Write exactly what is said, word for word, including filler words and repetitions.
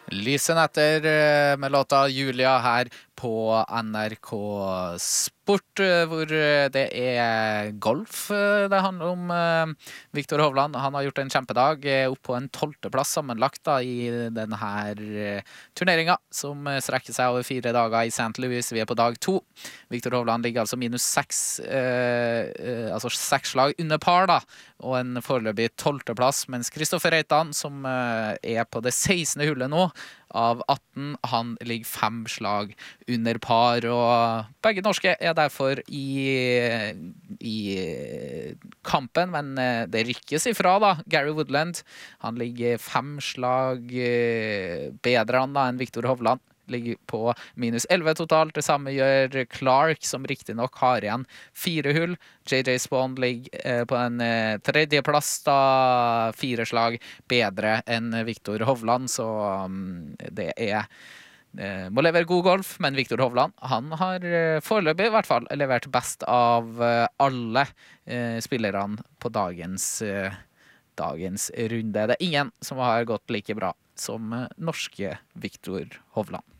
Lysen etter eh, med låta Julia her på N R K Sport, eh, hvor eh, det er golf eh, det handler om. eh, Viktor Hovland, han har gjort en kjempedag, eh, opp på en tolvte plass sammenlagt da, i denne her eh, turneringen, som eh, strekker seg over fire dager i Saint Louis. Vi er på dag to. Viktor Hovland ligger altså minus seks, eh, eh, altså seks slag under par da, og en foreløpig tolvte plass, mens Kristoffer Reitan, som eh, er på det sekstende hullet nå, av atten, han ligger fem slag under par, og begge norske er derfor i, i kampen, men det rykkes ifra da. Gary Woodland, han ligger fem slag bedre han da enn Viktor Hovland, ligger på minus elleve totalt. Det samme gjør Clark, som riktig nok har igjen fire hull. J J Spawn ligger eh, på en eh, tredje plass da, fire slag bedre enn Viktor Hovland, så um, det er eh, må levere god golf, men Viktor Hovland, han har eh, foreløpig i hvert fall levert best av eh, alle eh, spillerne på dagens, eh, dagens runde. Det er ingen som har gått like bra som eh, norske Viktor Hovland.